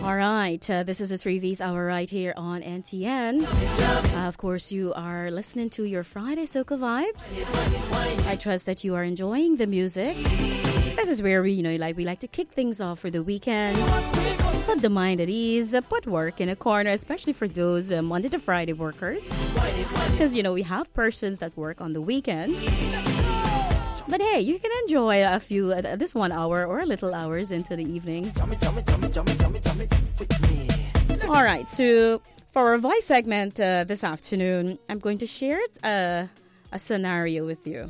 All right, this is a 3V's Hour right here on NTN. Of course, you are listening to your Friday Soca Vibes. I trust that you are enjoying the music. This is where we like to kick things off for the weekend, put the mind at ease, put work in a corner, especially for those Monday to Friday workers. Because, we have persons that work on the weekend. But hey, you can enjoy a few, this 1 hour or a little hours into the evening. All right, so for our voice segment this afternoon, I'm going to share a scenario with you.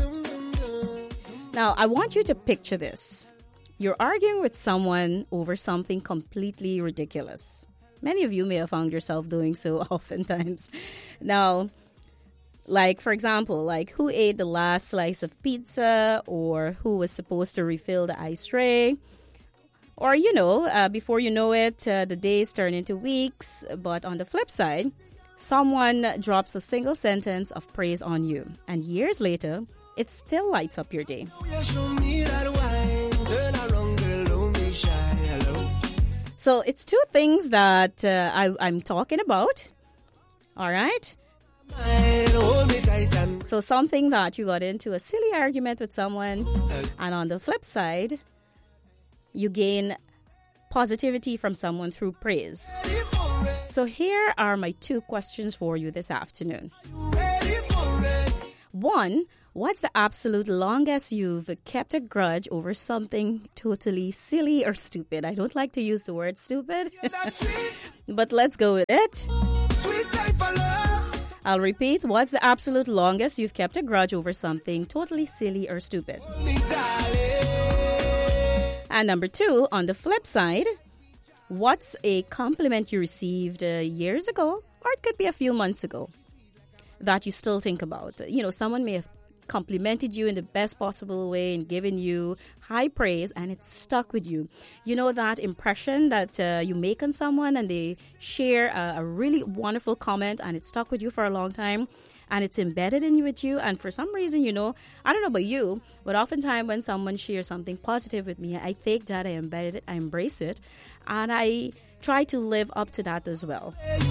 Now, I want you to picture this. You're arguing with someone over something completely ridiculous. Many of you may have found yourself doing so oftentimes. Now, for example, who ate the last slice of pizza, or who was supposed to refill the ice tray. Or, before you know it, the days turn into weeks. But on the flip side, someone drops a single sentence of praise on you. And years later, it still lights up your day. So it's two things that I'm talking about. All right? So something that you got into a silly argument with someone, and on the flip side, you gain positivity from someone through praise. So here are my two questions for you this afternoon. One, what's the absolute longest you've kept a grudge over something totally silly or stupid? I don't like to use the word stupid, but let's go with it. I'll repeat, what's the absolute longest you've kept a grudge over something totally silly or stupid? And number two, on the flip side, what's a compliment you received years ago, or it could be a few months ago, that you still think about? Someone may have complimented you in the best possible way and given you high praise, and it's stuck with you. That impression that you make on someone, and they share a really wonderful comment, and it's stuck with you for a long time, and it's embedded in you with you. And for some reason, I don't know about you, but oftentimes when someone shares something positive with me, I take that, I embed it, I embrace it, and I try to live up to that as well.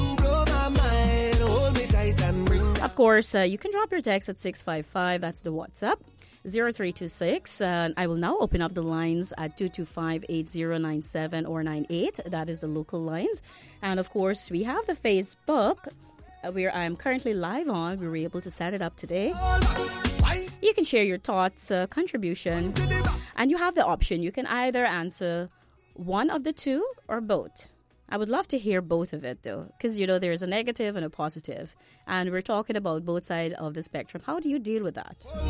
Of course, you can drop your text at 655. That's the WhatsApp. 0326. I will now open up the lines at 225-8097 or 98. That is the local lines. And of course, we have the Facebook, where I'm currently live on. We were able to set it up today. You can share your thoughts, contribution, and you have the option. You can either answer one of the two or both. I would love to hear both of it, though, because, there's a negative and a positive, and we're talking about both sides of the spectrum. How do you deal with that?